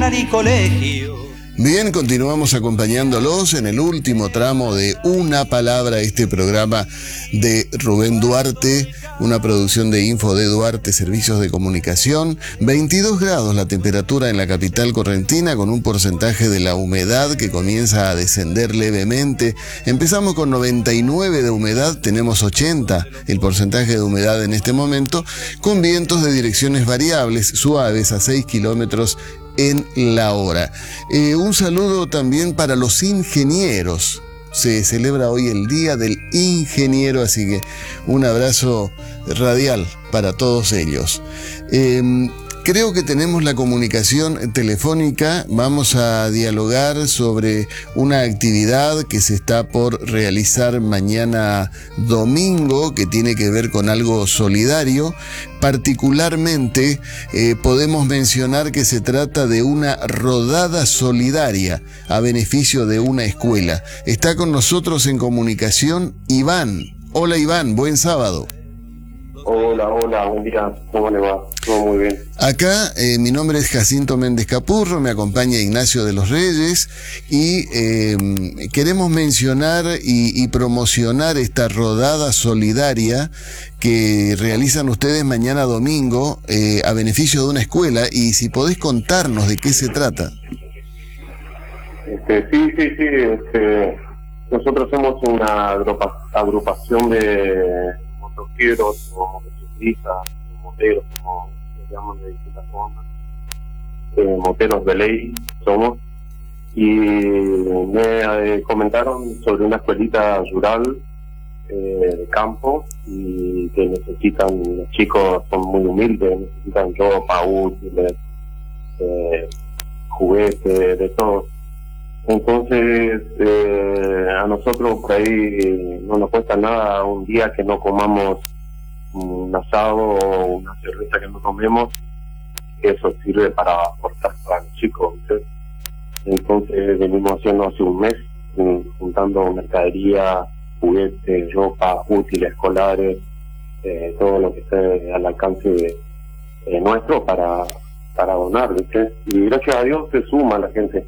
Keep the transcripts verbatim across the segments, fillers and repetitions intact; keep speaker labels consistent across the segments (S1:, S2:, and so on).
S1: escolar y colegio.
S2: Bien, continuamos acompañándolos en el último tramo de Una Palabra, este programa de Rubén Duarte, una producción de Info de Duarte, Servicios de Comunicación. veintidós grados la temperatura en la capital correntina, con un porcentaje de la humedad que comienza a descender levemente. Empezamos con noventa y nueve de humedad, tenemos ochenta el porcentaje de humedad en este momento, con vientos de direcciones variables, suaves a seis kilómetros en la hora. Eh, un saludo también para los ingenieros. Se celebra hoy el Día del Ingeniero, así que un abrazo radial para todos ellos. Eh, Creo que tenemos la comunicación telefónica. Vamos a dialogar sobre una actividad que se está por realizar mañana domingo, que tiene que ver con algo solidario. Particularmente, eh, podemos mencionar que se trata de una rodada solidaria a beneficio de una escuela. Está con nosotros en comunicación Iván. Hola Iván, buen sábado.
S3: Hola, hola, buen día, ¿cómo le va? Todo muy bien.
S2: Acá, eh, mi nombre es Jacinto Méndez Capurro, me acompaña Ignacio de los Reyes y eh, queremos mencionar y, y promocionar esta rodada solidaria que realizan ustedes mañana domingo eh, a beneficio de una escuela, y si podés contarnos de qué se trata.
S3: Este, sí, sí, sí, este, nosotros somos una agrupa, agrupación de motoqueros o motociclistas, moteros, como se llaman de distintas formas, eh, moteros de ley somos, y me eh, comentaron sobre una escuelita rural eh, de campo, y que necesitan, los chicos son muy humildes, necesitan ropa, útiles, eh, juguetes, de todo. Entonces, eh, a nosotros por ahí no nos cuesta nada un día que no comamos un asado o una cerveza que no tomemos, eso sirve para aportar para los chicos, ¿sí? Entonces venimos haciendo hace un mes, juntando mercadería, juguetes, ropa, útiles escolares, eh, todo lo que esté al alcance de, eh, nuestro para, para donar, ¿viste? Y gracias a Dios se suma la gente.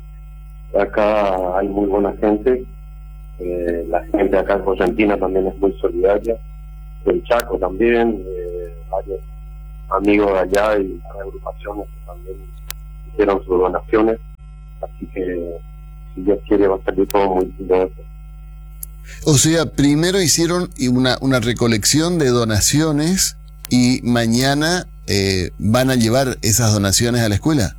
S3: Acá hay muy buena gente, eh, la gente acá en Argentina también es muy solidaria, del Chaco también, eh, varios amigos de allá y agrupaciones que también hicieron sus donaciones, así que si Dios quiere va a salir todo muy lindo eso.
S2: O sea, primero hicieron una, una recolección de donaciones y mañana eh, van a llevar esas donaciones a la escuela.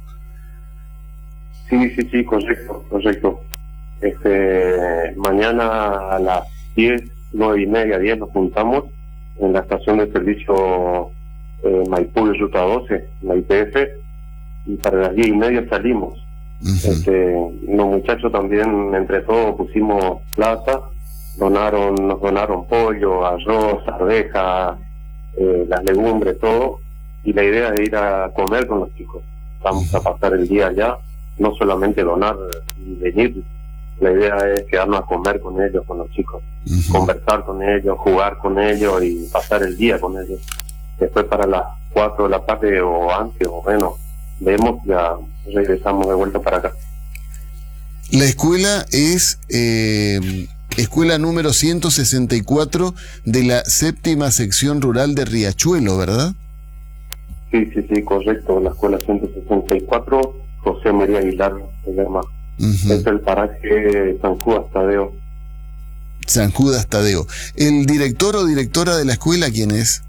S3: Sí, sí, sí, correcto, correcto. Este, mañana a las diez, nueve y media, diez nos juntamos en la estación de servicio eh, Maipú de Ruta doce, la I P F, y para las diez y media salimos. Uh-huh. Este, los muchachos también, entre todos, pusimos plata, donaron, nos donaron pollo, arroz, arveja, eh, las legumbres, todo, y la idea es ir a comer con los chicos. Vamos a pasar el día allá, no solamente donar y venir, la idea es quedarnos a comer con ellos, con los chicos, uh-huh. Conversar con ellos, jugar con ellos y pasar el día con ellos. Después para las cuatro de la tarde o antes o menos, vemos, ya regresamos de vuelta para acá.
S2: La escuela es eh, escuela número ciento sesenta y cuatro de la séptima sección rural de Riachuelo, ¿verdad?
S3: Sí, sí, sí, correcto, la escuela ciento sesenta y cuatro, José María Aguilar se llama. Uh-huh. Es el paraje San Judas Tadeo.
S2: San Judas Tadeo. ¿El director o directora de la escuela quién es?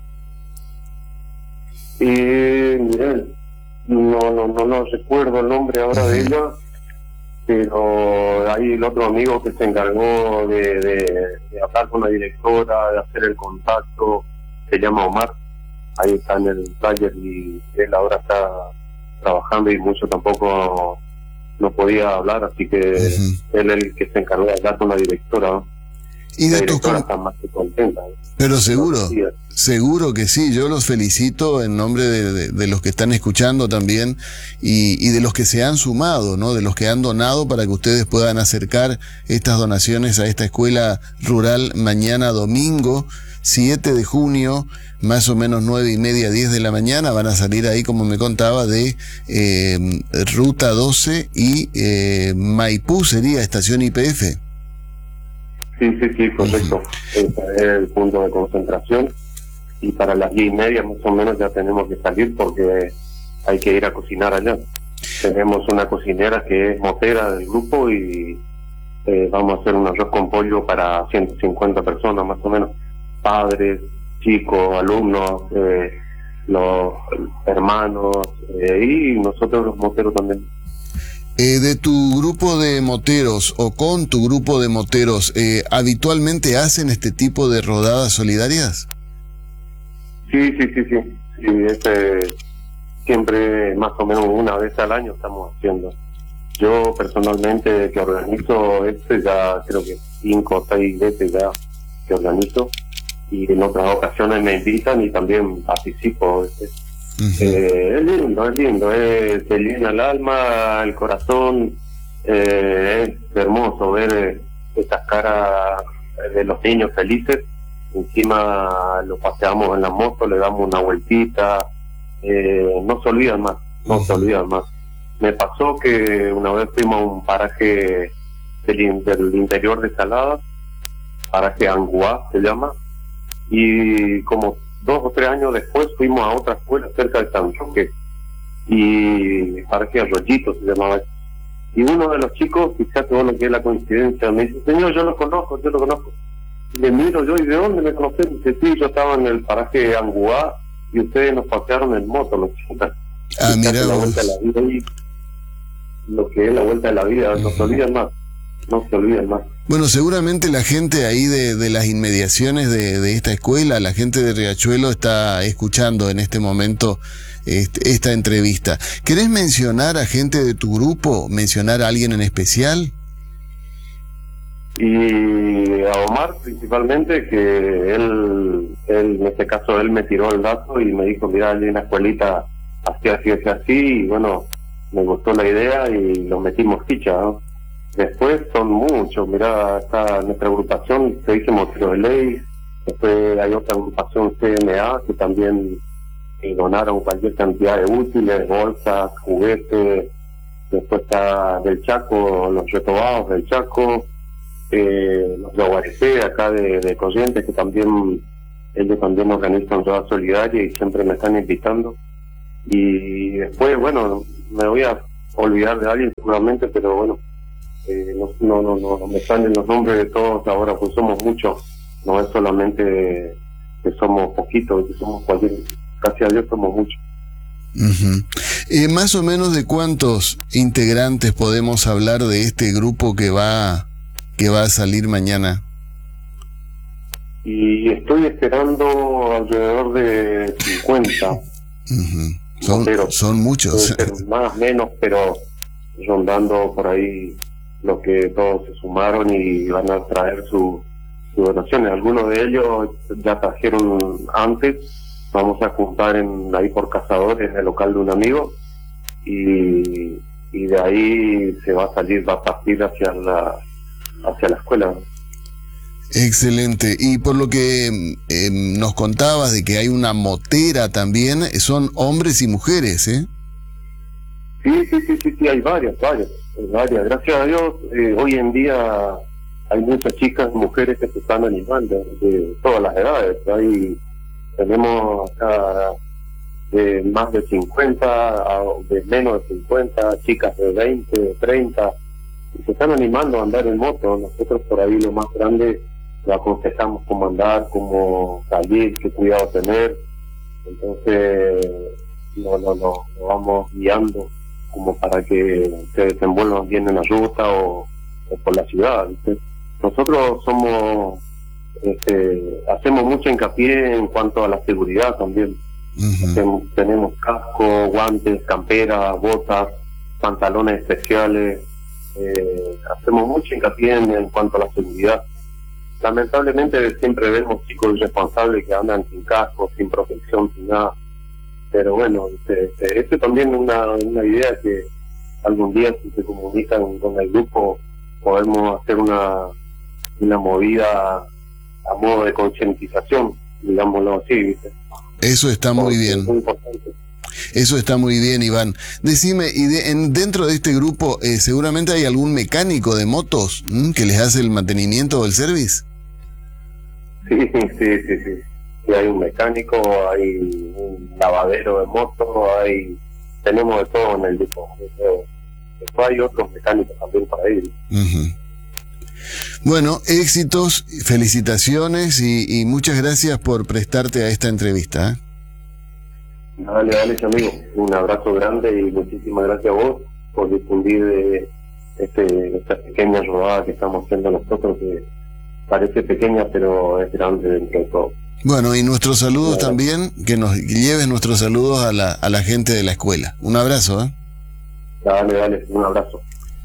S3: Eh, mirá, no, no, no, no recuerdo el nombre ahora uh-huh. de ella, pero hay el otro amigo que se encargó de, de, de hablar con la directora, de hacer el contacto, se llama Omar, ahí está en el taller y él ahora está trabajando y mucho tampoco no podía hablar, así que uh-huh. él es el que se encargó de hablar con la directora, ¿no?
S2: Y de
S3: la directora
S2: com-
S3: está más que contenta, ¿no?
S2: Pero seguro, seguro que sí, yo los felicito en nombre de, de, de los que están escuchando también y, y de los que se han sumado, ¿no? De los que han donado para que ustedes puedan acercar estas donaciones a esta escuela rural mañana domingo. siete de junio, más o menos nueve y media, diez de la mañana, van a salir ahí, como me contaba, de eh, Ruta doce y eh, Maipú, sería estación Y P F.
S3: Sí, sí, sí, correcto. Ese es el punto de concentración. Y para las diez y media más o menos ya tenemos que salir porque hay que ir a cocinar allá. Tenemos una cocinera que es motera del grupo y eh, vamos a hacer un arroz con pollo para ciento cincuenta personas más o menos. Padres, chicos, alumnos, eh, los hermanos eh, y nosotros los moteros también.
S2: Eh, de tu grupo de moteros o con tu grupo de moteros, eh, ¿habitualmente hacen este tipo de rodadas solidarias?
S3: Sí, sí, sí, sí. sí este, siempre más o menos una vez al año estamos haciendo. Yo personalmente que organizo este ya creo que cinco o seis veces ya que organizo y en otras ocasiones me invitan y también participo. Este. Uh-huh. eh, es lindo, es lindo, eh, te llena el alma, el corazón, eh, es hermoso ver eh, estas caras de los niños felices. Encima lo paseamos en la moto, le damos una vueltita, eh, no se olvidan más, no uh-huh. se olvidan más. Me pasó que una vez fuimos a un paraje del, del interior de Salada, paraje Anguá se llama, y como dos o tres años después fuimos a otra escuela cerca de San Roque, y paraje Arroyito se llamaba. Y uno de los chicos, quizás todo lo que es la coincidencia, me dice, señor, yo lo conozco, yo lo conozco. Y le miro yo, ¿y de dónde me conocés? Dice, sí, yo estaba en el paraje Anguá y ustedes nos pasearon en moto, los chicos.
S2: Ah, mira
S3: la vuelta de la vida y lo que es la vuelta de la vida, no se olviden más, no se olviden más.
S2: Bueno, seguramente la gente ahí de, de las inmediaciones de, de esta escuela, la gente de Riachuelo está escuchando en este momento este, esta entrevista. ¿Querés mencionar a gente de tu grupo, mencionar a alguien en especial?
S3: Y a Omar principalmente, que él, él en este caso él me tiró el dato y me dijo, mira, hay una escuelita así, así, así, así, y bueno, me gustó la idea y lo metimos ficha, ¿no? Después son muchos, mira, está nuestra agrupación, se dice Motero de Ley, después hay otra agrupación C M A que también eh, donaron cualquier cantidad de útiles, bolsas, juguetes, después está del Chaco, los Retobados del Chaco, eh, los de Aguarecé acá de, de Corrientes, que también ellos también organizan Roda Solidaria y siempre me están invitando. Y después, bueno, me voy a olvidar de alguien seguramente, pero bueno, eh, no, no, no, no me salen los nombres de todos ahora, pues somos muchos, no es solamente que somos poquitos, que somos cualquier, casi a Dios somos muchos.
S2: Uh-huh. Eh, más o menos de cuántos integrantes podemos hablar de este grupo que va que va a salir mañana.
S3: Y estoy esperando alrededor de cincuenta.
S2: Uh-huh. Son, son muchos.
S3: Más, menos, pero rondando por ahí lo que todos se sumaron y van a traer sus su donaciones. Algunos de ellos ya trajeron antes. Vamos a juntar en ahí por Cazadores, en el local de un amigo, y, y de ahí se va a salir, va a partir hacia la hacia la escuela.
S2: Excelente. Y por lo que eh, nos contabas de que hay una motera también, son hombres y mujeres, ¿eh?
S3: Sí, sí, sí, sí, sí, hay varias, varias, hay varias. Gracias a Dios, eh, hoy en día hay muchas chicas y mujeres que se están animando de todas las edades. Hay, tenemos acá de más de cincuenta, de menos de cincuenta, chicas de veinte, de treinta, y se están animando a andar en moto. Nosotros por ahí lo más grande lo aconsejamos cómo andar, cómo salir, qué cuidado tener. Entonces no, no, no, lo vamos guiando como para que se desenvuelvan bien en la ruta o, o por la ciudad, ¿viste? Nosotros somos, este, hacemos mucho hincapié en cuanto a la seguridad también. Uh-huh. Hacemos, tenemos casco, guantes, camperas, botas, pantalones especiales. Eh, hacemos mucho hincapié en, en cuanto a la seguridad. Lamentablemente siempre vemos chicos irresponsables que andan sin casco, sin protección, sin nada. Pero bueno, este, este, este también es una, una idea que algún día, si se comunican con el grupo, podemos hacer una, una movida a modo de concientización. digámoslo así, ¿viste?
S2: Eso está muy bien.
S3: Es muy importante.
S2: Eso está muy bien, Iván. Decime, y de, en, dentro de este grupo, eh, seguramente hay algún mecánico de motos ¿m? que les hace el mantenimiento o el service.
S3: Sí, sí, sí, sí. Sí, hay un mecánico, hay un lavadero de motos, hay, tenemos de todo en el grupo. Después hay otros mecánicos también para ir.
S2: Uh-huh. Bueno, éxitos, felicitaciones y, y muchas gracias por prestarte a esta entrevista. ¿eh?
S3: Dale, dale, amigo. Un abrazo grande y muchísimas gracias a vos por difundir de este, esta pequeña rodada que estamos haciendo nosotros, que parece pequeña pero es grande dentro de todo.
S2: Bueno, y nuestros saludos dale. También, que nos lleves nuestros saludos a la, a la gente de la escuela. Un abrazo, ¿eh?
S3: Dale, dale, un abrazo.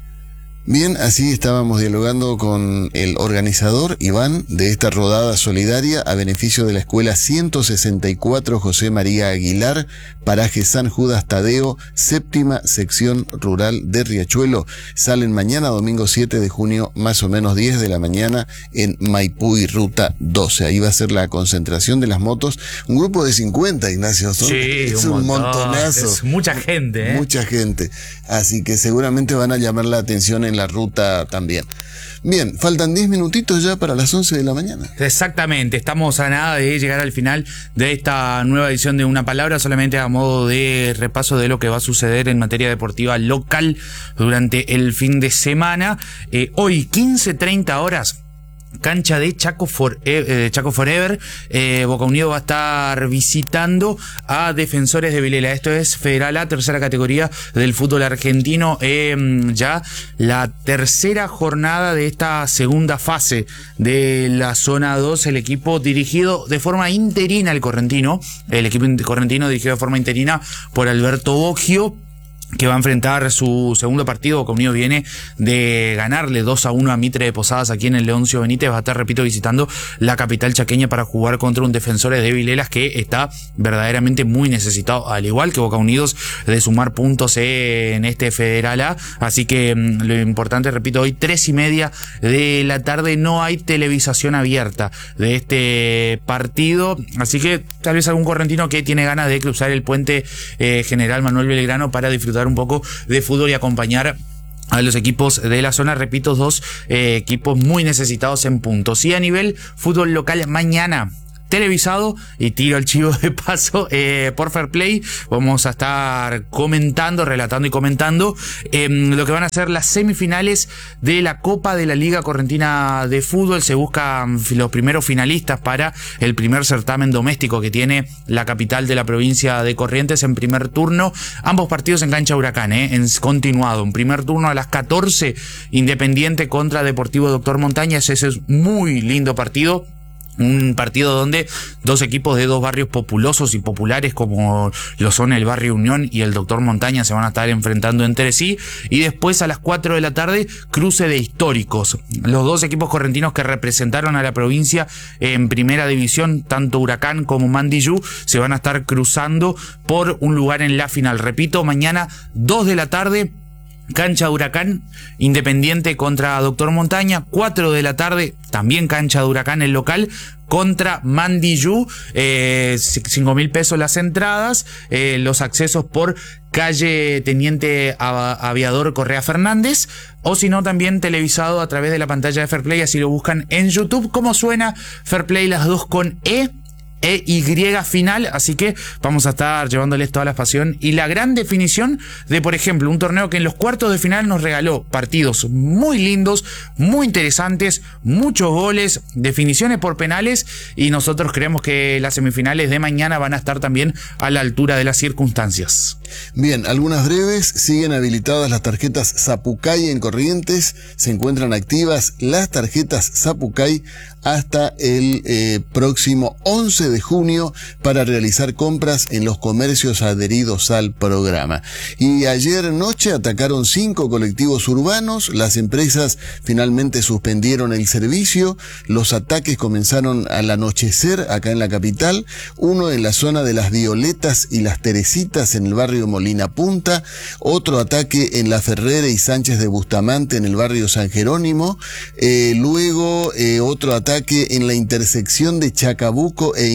S2: Bien, así estábamos dialogando con el organizador, Iván, de esta rodada solidaria a beneficio de la Escuela ciento sesenta y cuatro José María Aguilar, paraje San Judas Tadeo, séptima sección rural de Riachuelo. Salen mañana, domingo siete de junio, más o menos diez de la mañana, en Maipú y Ruta doce. Ahí va a ser la concentración de las motos. Un grupo de cincuenta, Ignacio. Son,
S1: sí,
S2: es
S1: un,
S2: un
S1: montón.
S2: montonazo.
S1: Es mucha gente, ¿eh?
S2: Mucha gente. Así que seguramente van a llamar la atención en la ruta también. Bien, faltan diez minutitos ya para las once de la mañana.
S1: Exactamente, estamos a nada de llegar al final de esta nueva edición de Una Palabra, solamente a modo de repaso de lo que va a suceder en materia deportiva local durante el fin de semana. Eh, hoy, quince treinta horas, cancha de Chaco, for, eh, Chaco Forever. eh, Boca Unido va a estar visitando a Defensores de Vilela. Esto es Federal A, tercera categoría del fútbol argentino. Eh, ya la tercera jornada de esta segunda fase de la zona dos. El equipo dirigido de forma interina, el correntino, el equipo correntino dirigido de forma interina por Alberto Boggio, que va a enfrentar su segundo partido. Boca Unido viene de ganarle dos a uno a Mitre de Posadas aquí en el Leoncio Benítez. Va a estar, repito, visitando la capital chaqueña para jugar contra un Defensores de Vilelas que está verdaderamente muy necesitado, al igual que Boca Unidos, de sumar puntos en este Federal A. Así que lo importante, repito, hoy tres y media de la tarde, no hay televisación abierta de este partido. Así que tal vez algún correntino que tiene ganas de cruzar el puente eh, General Manuel Belgrano para disfrutar un poco de fútbol y acompañar a los equipos de la zona, repito, dos eh, equipos muy necesitados en puntos. Y a nivel fútbol local, mañana televisado, y tiro el chivo de paso, eh, por Fair Play vamos a estar comentando, relatando y comentando eh, lo que van a ser las semifinales de la Copa de la Liga Correntina de Fútbol. Se buscan los primeros finalistas para el primer certamen doméstico que tiene la capital de la provincia de Corrientes en primer turno. Ambos partidos en cancha Huracán, eh, en continuado. En primer turno a las catorce, Independiente contra Deportivo Doctor Montañas. Ese es muy lindo partido. Un partido donde dos equipos de dos barrios populosos y populares como lo son el Barrio Unión y el Doctor Montaña se van a estar enfrentando entre sí. Y después a las cuatro de la tarde, cruce de históricos. Los dos equipos correntinos que representaron a la provincia en primera división, tanto Huracán como Mandiyú, se van a estar cruzando por un lugar en la final. Repito, mañana dos de la tarde, cancha Huracán, Independiente contra Doctor Montaña. Cuatro de la tarde, también cancha de Huracán, el local, contra Mandiyú. Eh, cinco mil pesos las entradas, eh, los accesos por calle Teniente Aviador Correa Fernández, o si no, también televisado a través de la pantalla de Fair Play. Así lo buscan en YouTube. ¿Cómo suena Fair Play? Las dos con E. E Y final, así que vamos a estar llevándoles toda la pasión y la gran definición de, por ejemplo, un torneo que en los cuartos de final nos regaló partidos muy lindos, muy interesantes, muchos goles, definiciones por penales, y nosotros creemos que las semifinales de mañana van a estar también a la altura de las circunstancias.
S2: Bien, algunas breves. Siguen habilitadas las tarjetas Zapucay en Corrientes, se encuentran activas las tarjetas Zapucay hasta el eh, próximo once de junio para realizar compras en los comercios adheridos al programa. Y ayer noche atacaron cinco colectivos urbanos, las empresas finalmente suspendieron el servicio, los ataques comenzaron al anochecer acá en la capital, uno en la zona de las Violetas y las Teresitas en el barrio Molina Punta, otro ataque en la Ferrera y Sánchez de Bustamante en el barrio San Jerónimo, eh, luego eh, otro ataque en la intersección de Chacabuco e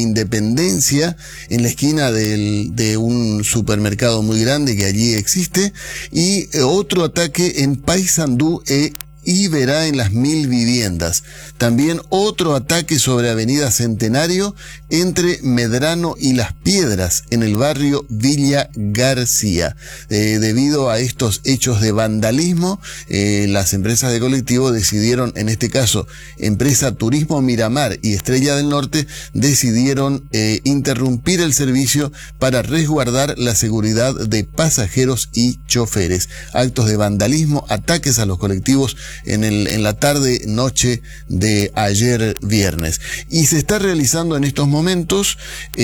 S2: Independencia, en la esquina del, de un supermercado muy grande que allí existe, y eh, otro ataque en Paysandú e Iberá en las Mil Viviendas. También otro ataque sobre Avenida Centenario entre Medrano y Las Piedras en el barrio Villa García. Eh, debido a estos hechos de vandalismo, eh, las empresas de colectivo decidieron, en este caso, empresa Turismo Miramar y Estrella del Norte, decidieron eh, interrumpir el servicio para resguardar la seguridad de pasajeros y choferes. Actos de vandalismo, ataques a los colectivos en, el, en la tarde, noche de ayer viernes. Y se está realizando en estos momentos,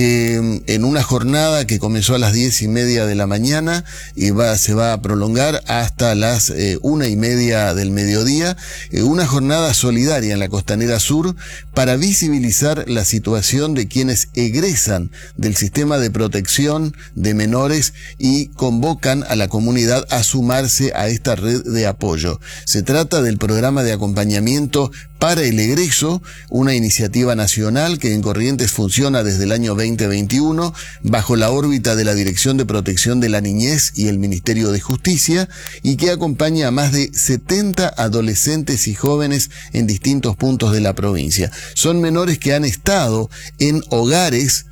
S2: eh, en una jornada que comenzó a las diez y media de la mañana y va, se va a prolongar hasta las eh, una y media del mediodía, eh, una jornada solidaria en la Costanera Sur para visibilizar la situación de quienes egresan del sistema de protección de menores y convocan a la comunidad a sumarse a esta red de apoyo. Se trata del programa de acompañamiento para el egreso, una iniciativa nacional que en Corrientes funciona desde el año veinte veintiuno bajo la órbita de la Dirección de Protección de la Niñez y el Ministerio de Justicia, y que acompaña a más de setenta adolescentes y jóvenes en distintos puntos de la provincia. Son menores que han estado en hogares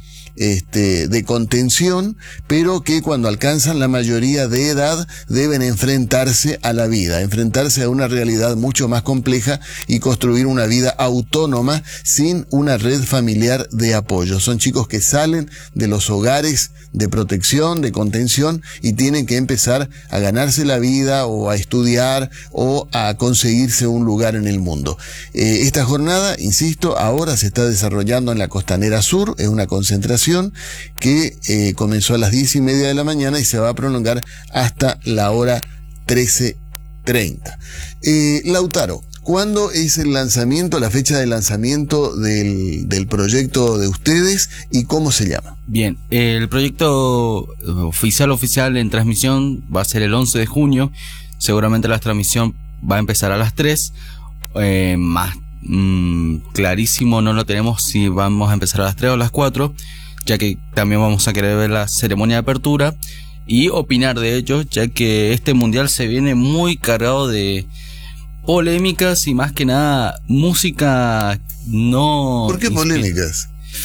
S2: Este, de contención, pero que cuando alcanzan la mayoría de edad deben enfrentarse a la vida, enfrentarse a una realidad mucho más compleja y construir una vida autónoma sin una red familiar de apoyo. Son chicos que salen de los hogares de protección, de contención, y tienen que empezar a ganarse la vida o a estudiar o a conseguirse un lugar en el mundo. Eh, esta jornada, insisto, ahora se está desarrollando en la Costanera Sur, es una concentración que eh, comenzó a las diez y media de la mañana y se va a prolongar hasta la hora trece treinta. Eh, Lautaro, ¿cuándo es el lanzamiento, la fecha de lanzamiento del, del proyecto de ustedes y cómo se llama?
S4: Bien, el proyecto oficial oficial en transmisión va a ser el once de junio. Seguramente la transmisión va a empezar a las tres. Eh, más mmm, clarísimo no lo tenemos si vamos a empezar a las tres o a las cuatro, ya que también vamos a querer ver la ceremonia de apertura y opinar de ello, ya que este mundial se viene muy cargado de polémicas y más que nada música no...
S2: ¿Por qué polémicas?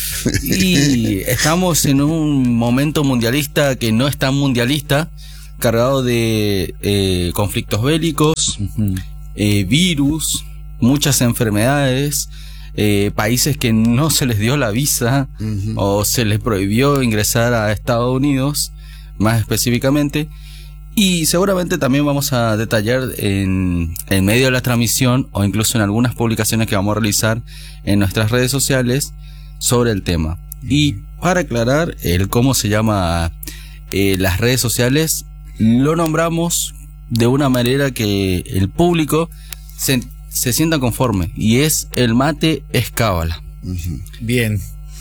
S4: Y estamos en un momento mundialista que no es tan mundialista, cargado de eh, conflictos bélicos, uh-huh. eh, virus, muchas enfermedades, eh, países que no se les dio la visa uh-huh. o se les prohibió ingresar a Estados Unidos, más específicamente. Y seguramente también vamos a detallar en, en medio de la transmisión o incluso en algunas publicaciones que vamos a realizar en nuestras redes sociales sobre el tema. Y para aclarar el cómo se llama eh, las redes sociales, lo nombramos de una manera que el público se, se sienta conforme, y es el mate es cábala.
S1: Uh-huh. Bien.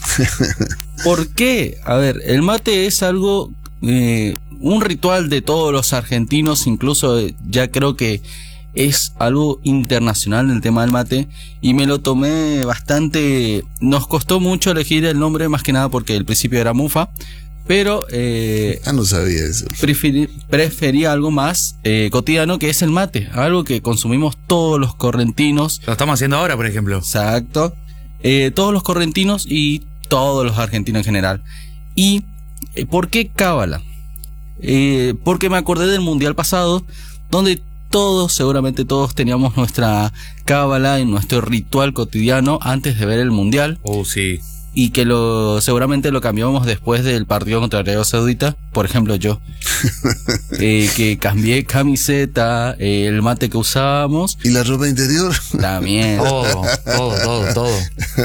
S4: ¿Por qué? A ver, el mate es algo, eh, un ritual de todos los argentinos, incluso ya creo que es algo internacional el tema del mate, y me lo tomé bastante, nos costó mucho elegir el nombre, más que nada porque el principio era Mufa, pero eh,
S2: ah, no sabía eso.
S4: Preferí, prefería algo más eh, cotidiano, que es el mate, algo que consumimos todos los correntinos.
S1: Lo estamos haciendo ahora, por ejemplo.
S4: Exacto. Eh, todos los correntinos y todos los argentinos en general. ¿Y eh, por qué cábala? Eh, porque me acordé del mundial pasado, donde todos, seguramente todos teníamos nuestra cábala y nuestro ritual cotidiano antes de ver el mundial.
S1: Oh, sí.
S4: Y que lo seguramente lo cambiamos después del partido contra Arabia Saudita. Por ejemplo, yo. eh, que cambié camiseta, eh, el mate que usábamos.
S2: ¿Y la ropa interior?
S4: También.
S1: Todo, todo, todo, todo.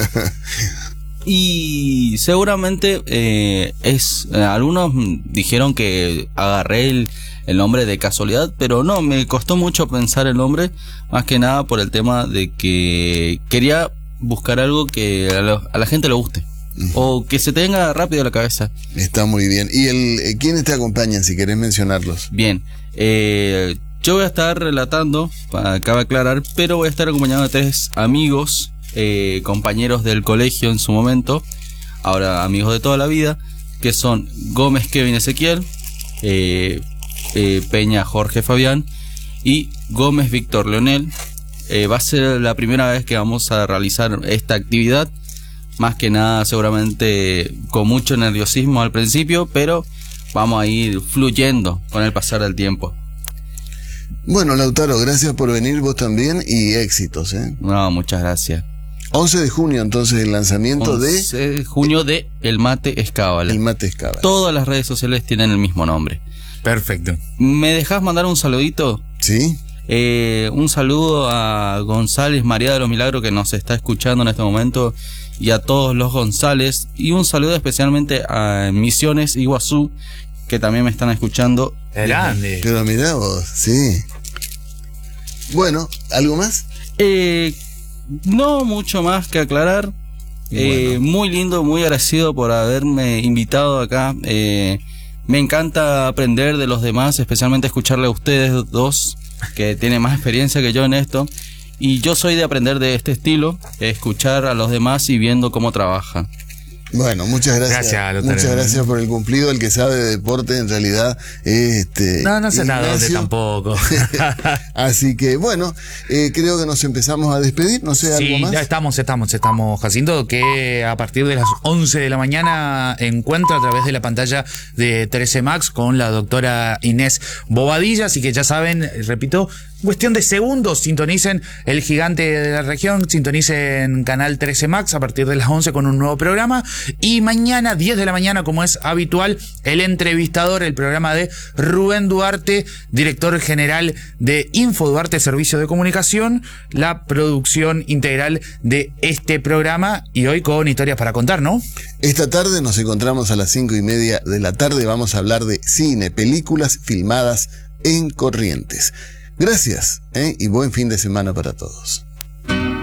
S4: Y seguramente eh, es eh, algunos dijeron que agarré el, el nombre de casualidad, pero no, me costó mucho pensar el nombre, más que nada por el tema de que quería buscar algo que a, lo, a la gente le guste, uh-huh. o que se tenga rápido a la cabeza.
S2: Está muy bien. ¿Y el quiénes te acompañan, si querés mencionarlos?
S4: Bien, eh, yo voy a estar relatando, cabe aclarar, pero voy a estar acompañado de tres amigos, Eh, compañeros del colegio en su momento, ahora amigos de toda la vida, que son Gómez Kevin Ezequiel, eh, eh, Peña Jorge Fabián y Gómez Víctor Leonel. Eh, va a ser la primera vez que vamos a realizar esta actividad, más que nada seguramente con mucho nerviosismo al principio, pero vamos a ir fluyendo con el pasar del tiempo.
S2: Bueno, Lautaro, gracias por venir vos también y éxitos, ¿eh?
S4: No, muchas gracias.
S2: once de junio, entonces, el lanzamiento
S4: once de junio de El Mate Escábala.
S2: El Mate Escábala.
S4: Todas las redes sociales tienen el mismo nombre.
S1: Perfecto.
S4: ¿Me dejás mandar un saludito?
S2: Sí.
S4: Eh, un saludo a González María de los Milagros, que nos está escuchando en este momento, y a todos los González, y un saludo especialmente a Misiones Iguazú, que también me están escuchando.
S1: Grande.
S2: Pero mirá vos, sí. Bueno, ¿algo más?
S4: Eh, no mucho más que aclarar. Eh,
S2: Bueno.
S4: Muy lindo, muy agradecido por haberme invitado acá. Eh, me encanta aprender de los demás, especialmente escucharle a ustedes dos, que tienen más experiencia que yo en esto. Y yo soy de aprender de este estilo, escuchar a los demás y viendo cómo trabajan.
S2: Bueno, muchas gracias.
S1: Gracias, Lautaro.
S2: Muchas gracias por el cumplido. El que sabe de deporte en realidad es este.
S1: No, no sé nada dónde
S2: Ignacio.
S1: tampoco.
S2: Así que bueno, eh, creo que nos empezamos a despedir. No sé, algo
S1: Sí,
S2: más.
S1: ya estamos, estamos, estamos, Jacinto, que a partir de las once de la mañana encuentro a través de la pantalla de trece Max con la doctora Inés Bobadilla, así que ya saben, repito, cuestión de segundos, sintonicen El Gigante de la Región, sintonicen Canal trece Max a partir de las once con un nuevo programa, y mañana diez de la mañana, como es habitual, El Entrevistador, el programa de Rubén Duarte, director general de Info Duarte Servicio de Comunicación, la producción integral de este programa, y hoy con historias para contar, ¿no?
S2: Esta tarde nos encontramos a las cinco y media de la tarde. Vamos a hablar de cine, películas filmadas en Corrientes. Gracias, ¿eh? Y buen fin de semana para todos.